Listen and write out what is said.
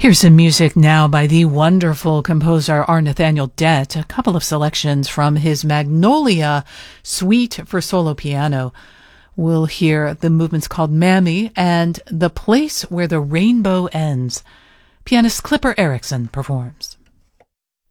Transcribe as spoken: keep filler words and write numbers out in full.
Here's some music now by the wonderful composer R. Nathaniel Dett, a couple of selections from his Magnolia Suite for solo piano. We'll hear the movements called Mammy and The Place Where the Rainbow Ends. Pianist Clipper Erickson performs.